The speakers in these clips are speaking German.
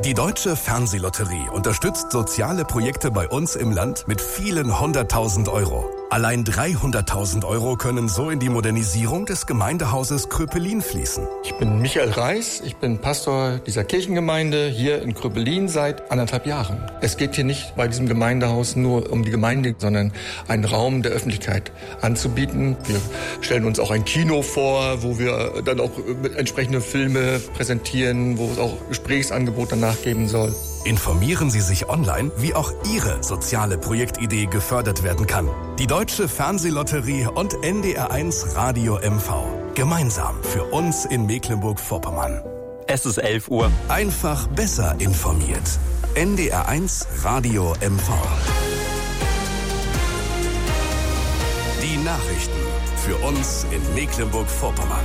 Die Deutsche Fernsehlotterie unterstützt soziale Projekte bei uns im Land mit vielen 100.000 Euro. Allein 300.000 Euro können so in die Modernisierung des Gemeindehauses Kröpelin fließen. Ich bin Michael Reis, ich bin Pastor dieser Kirchengemeinde hier in Kröpelin seit 1,5 Jahren. Es geht hier nicht bei diesem Gemeindehaus nur um die Gemeinde, sondern einen Raum der Öffentlichkeit anzubieten. Wir stellen uns auch ein Kino vor, wo wir dann auch entsprechende Filme präsentieren, wo es auch Gesprächsangebote danach geben soll. Informieren Sie sich online, wie auch Ihre soziale Projektidee gefördert werden kann. Die Deutsche Fernsehlotterie und NDR1 Radio MV. Gemeinsam für uns in Mecklenburg-Vorpommern. Es ist 11 Uhr. Einfach besser informiert. NDR1 Radio MV. Die Nachrichten für uns in Mecklenburg-Vorpommern.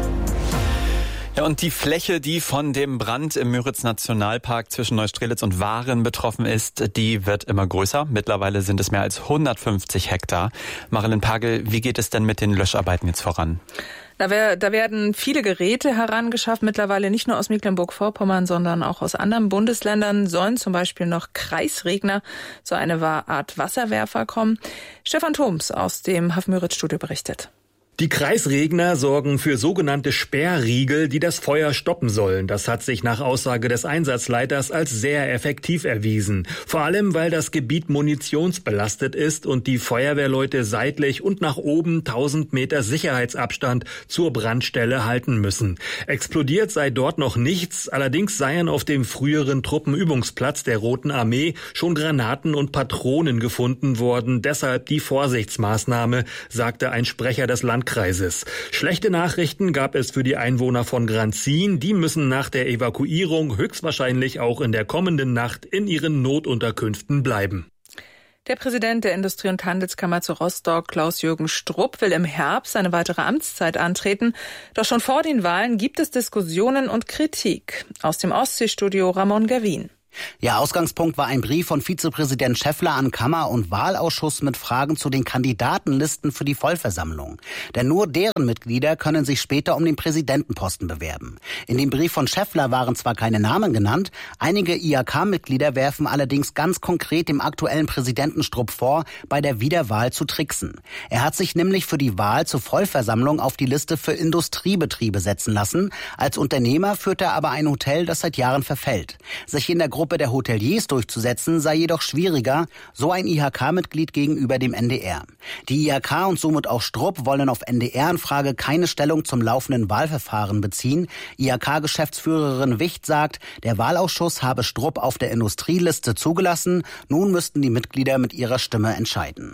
Ja, und die Fläche, die von dem Brand im Müritz-Nationalpark zwischen Neustrelitz und Waren betroffen ist, die wird immer größer. Mittlerweile sind es mehr als 150 Hektar. Marilyn Pagel, wie geht es denn mit den Löscharbeiten jetzt voran? Da werden viele Geräte herangeschafft, mittlerweile nicht nur aus Mecklenburg-Vorpommern, sondern auch aus anderen Bundesländern sollen zum Beispiel noch Kreisregner, so eine Art Wasserwerfer kommen. Stefan Thoms aus dem Haff-Müritz-Studio berichtet. Die Kreisregner sorgen für sogenannte Sperrriegel, die das Feuer stoppen sollen. Das hat sich nach Aussage des Einsatzleiters als sehr effektiv erwiesen. Vor allem, weil das Gebiet munitionsbelastet ist und die Feuerwehrleute seitlich und nach oben 1000 Meter Sicherheitsabstand zur Brandstelle halten müssen. Explodiert sei dort noch nichts, allerdings seien auf dem früheren Truppenübungsplatz der Roten Armee schon Granaten und Patronen gefunden worden. Deshalb die Vorsichtsmaßnahme, sagte ein Sprecher des Landkreises. Schlechte Nachrichten gab es für die Einwohner von Granzin. Die müssen nach der Evakuierung höchstwahrscheinlich auch in der kommenden Nacht in ihren Notunterkünften bleiben. Der Präsident der Industrie- und Handelskammer zu Rostock, Klaus-Jürgen Strupp, will im Herbst eine weitere Amtszeit antreten. Doch schon vor den Wahlen gibt es Diskussionen und Kritik. Aus dem Ostseestudio Ramon Gavin. Ja, Ausgangspunkt war ein Brief von Vizepräsident Schäffler an Kammer- und Wahlausschuss mit Fragen zu den Kandidatenlisten für die Vollversammlung. Denn nur deren Mitglieder können sich später um den Präsidentenposten bewerben. In dem Brief von Schäffler waren zwar keine Namen genannt, einige IHK-Mitglieder werfen allerdings ganz konkret dem aktuellen Präsidenten Strupp vor, bei der Wiederwahl zu tricksen. Er hat sich nämlich für die Wahl zur Vollversammlung auf die Liste für Industriebetriebe setzen lassen. Als Unternehmer führt er aber ein Hotel, das seit Jahren verfällt. Sich in der Gruppe der Hoteliers durchzusetzen, sei jedoch schwieriger, so ein IHK-Mitglied gegenüber dem NDR. Die IHK und somit auch Strupp wollen auf NDR-Anfrage keine Stellung zum laufenden Wahlverfahren beziehen. IHK-Geschäftsführerin Wicht sagt, der Wahlausschuss habe Strupp auf der Industrieliste zugelassen. Nun müssten die Mitglieder mit ihrer Stimme entscheiden.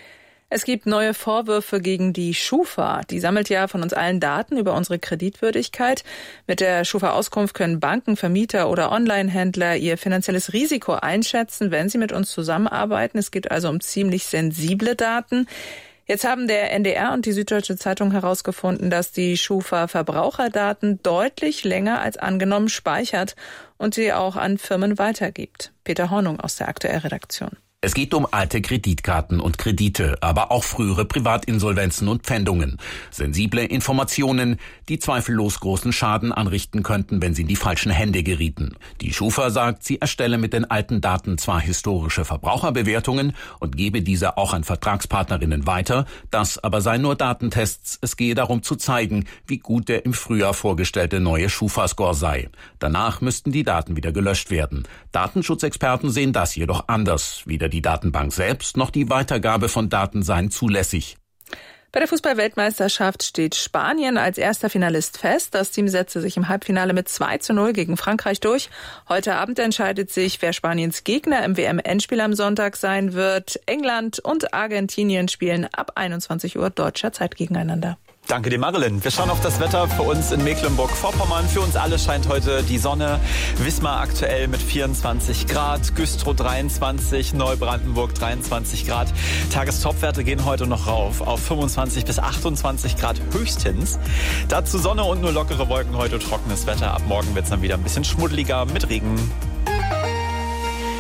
Es gibt neue Vorwürfe gegen die Schufa. Die sammelt ja von uns allen Daten über unsere Kreditwürdigkeit. Mit der Schufa-Auskunft können Banken, Vermieter oder Online-Händler ihr finanzielles Risiko einschätzen, wenn sie mit uns zusammenarbeiten. Es geht also um ziemlich sensible Daten. Jetzt haben der NDR und die Süddeutsche Zeitung herausgefunden, dass die Schufa Verbraucherdaten deutlich länger als angenommen speichert und sie auch an Firmen weitergibt. Peter Hornung aus der Aktuell-Redaktion. Es geht um alte Kreditkarten und Kredite, aber auch frühere Privatinsolvenzen und Pfändungen. Sensible Informationen, die zweifellos großen Schaden anrichten könnten, wenn sie in die falschen Hände gerieten. Die Schufa sagt, sie erstelle mit den alten Daten zwar historische Verbraucherbewertungen und gebe diese auch an Vertragspartnerinnen weiter, das aber seien nur Datentests. Es gehe darum zu zeigen, wie gut der im Frühjahr vorgestellte neue Schufa-Score sei. Danach müssten die Daten wieder gelöscht werden. Datenschutzexperten sehen das jedoch anders. Weder die Datenbank selbst noch die Weitergabe von Daten seien zulässig. Bei der Fußball-Weltmeisterschaft steht Spanien als erster Finalist fest. Das Team setzte sich im Halbfinale mit 2:0 gegen Frankreich durch. Heute Abend entscheidet sich, wer Spaniens Gegner im WM-Endspiel am Sonntag sein wird. England und Argentinien spielen ab 21 Uhr deutscher Zeit gegeneinander. Danke dir, Marilyn. Wir schauen auf das Wetter für uns in Mecklenburg-Vorpommern. Für uns alle scheint heute die Sonne. Wismar aktuell mit 24 Grad, Güstrow 23, Neubrandenburg 23 Grad. Tagestopwerte gehen heute noch rauf auf 25 bis 28 Grad höchstens. Dazu Sonne und nur lockere Wolken, heute trockenes Wetter. Ab morgen wird es dann wieder ein bisschen schmuddeliger mit Regen.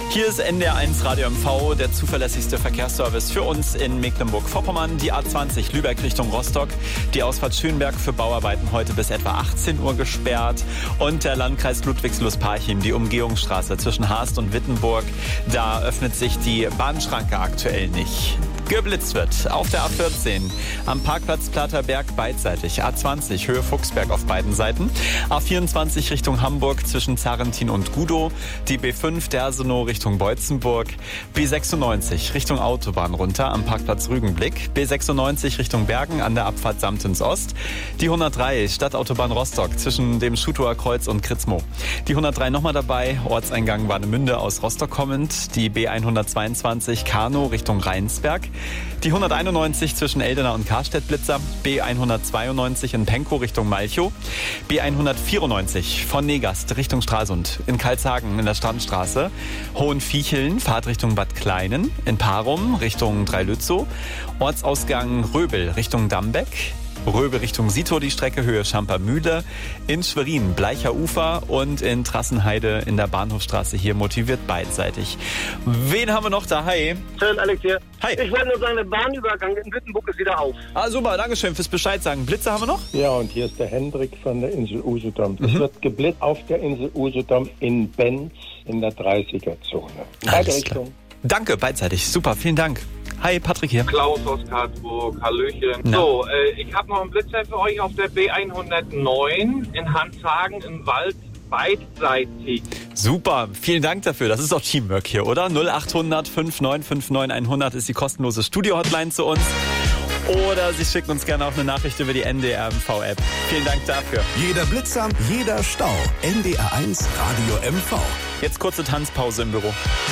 Hier ist NDR1 Radio MV, der zuverlässigste Verkehrsservice für uns in Mecklenburg-Vorpommern. Die A20 Lübeck Richtung Rostock, die Ausfahrt Schönberg für Bauarbeiten heute bis etwa 18 Uhr gesperrt. Und der Landkreis Ludwigslust-Parchim, die Umgehungsstraße zwischen Haast und Wittenburg, da öffnet sich die Bahnschranke aktuell nicht. Geblitzt wird auf der A14 am Parkplatz Platterberg beidseitig. A20 Höhe Fuchsberg auf beiden Seiten. A24 Richtung Hamburg zwischen Zarrentin und Gudow. Die B5 Dersenow Richtung Beutzenburg. B96 Richtung Autobahn runter am Parkplatz Rügenblick. B96 Richtung Bergen an der Abfahrt Samtens Ost. Die 103 Stadtautobahn Rostock zwischen dem Schutower Kreuz und Kritzmo. Die 103 nochmal dabei, Ortseingang Warnemünde aus Rostock kommend. Die B122 Kanow Richtung Rheinsberg. Die 191 zwischen Eldena und Karstedt-Blitzer, B192 in Penkow Richtung Malchow, B194 von Negast Richtung Stralsund, in Karlshagen in der Strandstraße, Hohenviecheln, Fahrt Richtung Bad Kleinen, in Parum Richtung Dreilützow, Ortsausgang Röbel Richtung Dambeck, Röbel Richtung Sito die Strecke Höhe Schampermühle, in Schwerin Bleicher Ufer und in Trassenheide in der Bahnhofstraße hier motiviert beidseitig. Wen haben wir noch da? Hi. Schön, Alex hier. Hi. Ich wollte nur sagen, der Bahnübergang in Wittenburg ist wieder auf. Ah, super, dankeschön fürs Bescheid sagen. Blitze haben wir noch? Ja, und hier ist der Hendrik von der Insel Usedom. Es wird geblitzt auf der Insel Usedom in Benz in der 30er-Zone. Beide Richtungen. Danke, beidseitig. Super, vielen Dank. Hi, Patrick hier. Klaus aus Karlsburg, Hallöchen. Na. So, ich habe noch einen Blitzer für euch auf der B109 in Hanshagen im Wald, beidseitig. Super, vielen Dank dafür. Das ist doch Teamwork hier, oder? 0800 5959 100 ist die kostenlose Studio-Hotline zu uns. Oder Sie schicken uns gerne auch eine Nachricht über die NDR MV-App. Vielen Dank dafür. Jeder Blitzer, jeder Stau. NDR1 Radio MV. Jetzt kurze Tanzpause im Büro.